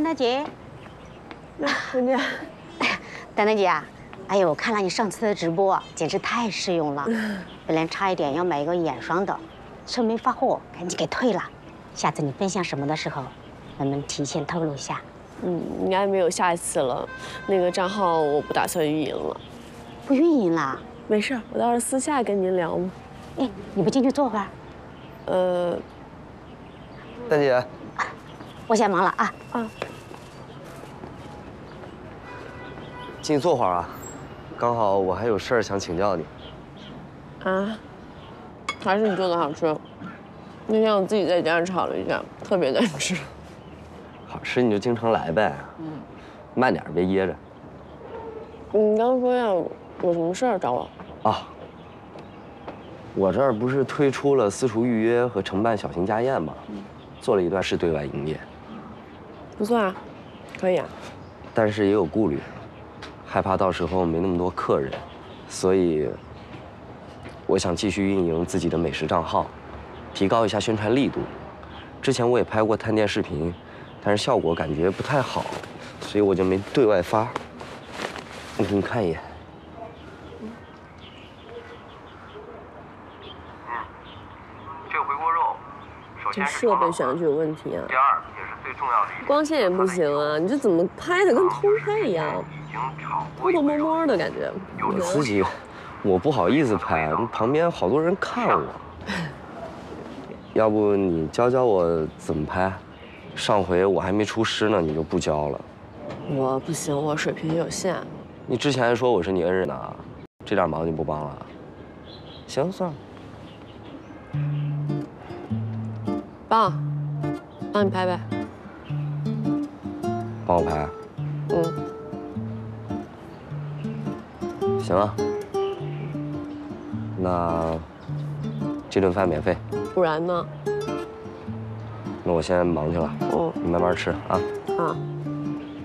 丹丹姐， 文姐， 丹丹姐啊，哎呦，我看了你上次的直播，简直太实用了。本来差一点要买一个眼霜的，趁没发货，赶紧给退了。下次你分享什么的时候，能不能提前透露一下？ 应该没有下一次了。那个账号我不打算运营了。 不运营啦？ 没事，我到时候私下跟您聊嘛。 哎，你不进去坐会儿？ 丹姐， 我先忙了啊。 进去坐会儿啊，刚好我还有事儿想请教你。 啊？还是你做的好吃？那天我自己在家炒了一下，特别难吃。 好吃你就经常来呗。慢点，别噎着。 你刚说有什么事儿找我？ 啊，我这儿不是推出了私厨预约和承办小型家宴吗？做了一段是对外营业。 不错啊，可以啊。 但是也有顾虑，害怕到时候没那么多客人，所以我想继续运营自己的美食账号，提高一下宣传力度。之前我也拍过探店视频，但是效果感觉不太好，所以我就没对外发。我给你看一眼。 这个回锅肉，首这先是设备选的就有问题啊。 第二也是最重要的一点， 光线也不行啊，你这怎么拍的跟偷拍一样， 已经炒过偷偷摸摸的感觉。 我自己，我不好意思拍，旁边好多人看我。要不你教教我怎么拍？上回我还没出师呢，你就不教了。 我不行，我水平有限。 你之前还说我是你恩人呢，这点忙就不帮了？行，算了。 帮你拍呗。 帮我拍？行啊。那这顿饭免费。 不然呢？ 那我先忙去了。你慢慢吃啊。